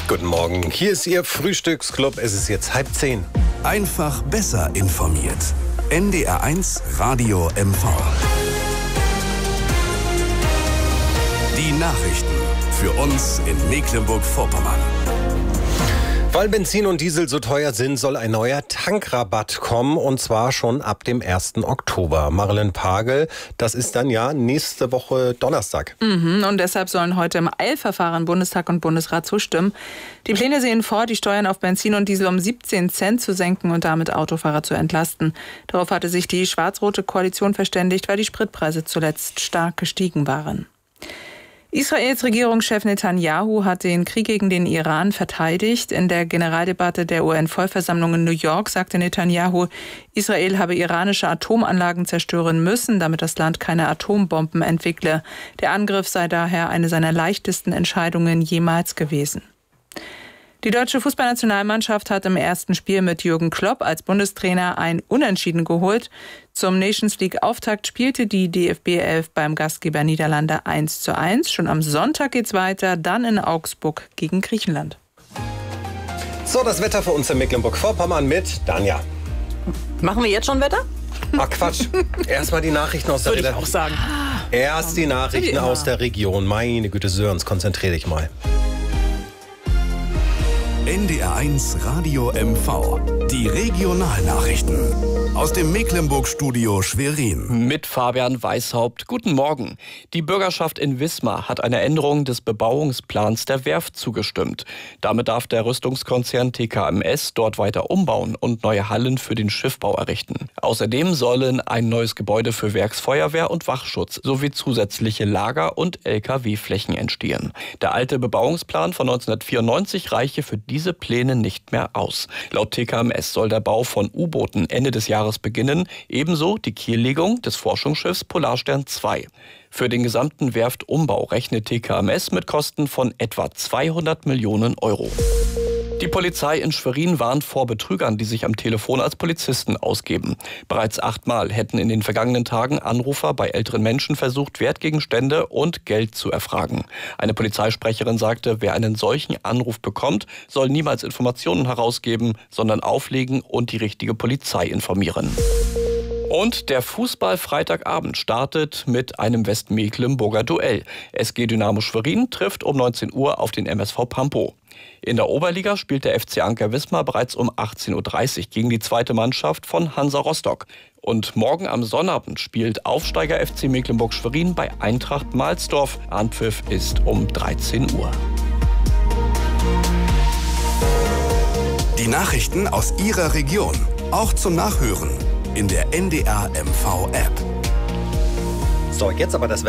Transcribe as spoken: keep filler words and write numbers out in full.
Guten Morgen, hier ist Ihr Frühstücksclub. Es ist jetzt halb zehn. Einfach besser informiert. N D R eins Radio M V. Die Nachrichten für uns in Mecklenburg-Vorpommern. Weil Benzin und Diesel so teuer sind, soll ein neuer Tankrabatt kommen, und zwar schon ab dem ersten Oktober. Marilyn Pagel, das ist dann ja nächste Woche Donnerstag. Mhm, und deshalb sollen heute im Eilverfahren Bundestag und Bundesrat zustimmen. Die Pläne sehen vor, die Steuern auf Benzin und Diesel um siebzehn Cent zu senken und damit Autofahrer zu entlasten. Darauf hatte sich die schwarz-rote Koalition verständigt, weil die Spritpreise zuletzt stark gestiegen waren. Israels Regierungschef Netanyahu hat den Krieg gegen den Iran verteidigt. In der Generaldebatte der U N-Vollversammlung in New York sagte Netanyahu, Israel habe iranische Atomanlagen zerstören müssen, damit das Land keine Atombomben entwickle. Der Angriff sei daher eine seiner leichtesten Entscheidungen jemals gewesen. Die deutsche Fußballnationalmannschaft hat im ersten Spiel mit Jürgen Klopp als Bundestrainer ein Unentschieden geholt. Zum Nations-League-Auftakt spielte die D F B elf beim Gastgeber Niederlande eins zu eins. Schon am Sonntag geht's weiter, dann in Augsburg gegen Griechenland. So, das Wetter für uns in Mecklenburg-Vorpommern mit Danja. Machen wir jetzt schon Wetter? Ach Quatsch, erstmal die Nachrichten aus der Würde ich Region. auch sagen. Erst die Nachrichten aus der Region. Meine Güte, Sörens, konzentrier dich mal. N D R eins Radio M V. Die Regionalnachrichten aus dem Mecklenburg-Studio Schwerin. Mit Fabian Weishaupt. Guten Morgen. Die Bürgerschaft in Wismar hat einer Änderung des Bebauungsplans der Werft zugestimmt. Damit darf der Rüstungskonzern T K M S dort weiter umbauen und neue Hallen für den Schiffbau errichten. Außerdem sollen ein neues Gebäude für Werksfeuerwehr und Wachschutz sowie zusätzliche Lager- und L K W-Flächen entstehen. Der alte Bebauungsplan von neunzehnhundertvierundneunzig reiche für diese Pläne nicht mehr aus. Laut T K M S soll der Bau von U-Booten Ende des Jahres beginnen, ebenso die Kiellegung des Forschungsschiffs Polarstern zwei. Für den gesamten Werftumbau rechnet T K M S mit Kosten von etwa zweihundert Millionen Euro. Die Polizei in Schwerin warnt vor Betrügern, die sich am Telefon als Polizisten ausgeben. Bereits achtmal hätten in den vergangenen Tagen Anrufer bei älteren Menschen versucht, Wertgegenstände und Geld zu erfragen. Eine Polizeisprecherin sagte, wer einen solchen Anruf bekommt, soll niemals Informationen herausgeben, sondern auflegen und die richtige Polizei informieren. Und der Fußball Freitagabend startet mit einem Westmecklenburger Duell. S G Dynamo Schwerin trifft um neunzehn Uhr auf den M S V Pampo. In der Oberliga spielt der F C Anker Wismar bereits um achtzehn Uhr dreißig gegen die zweite Mannschaft von Hansa Rostock. Und morgen am Sonnabend spielt Aufsteiger F C Mecklenburg-Schwerin bei Eintracht Mahlsdorf. Anpfiff ist um dreizehn Uhr. Die Nachrichten aus Ihrer Region, auch zum Nachhören in der N D R M V App. So, jetzt aber das Wetter.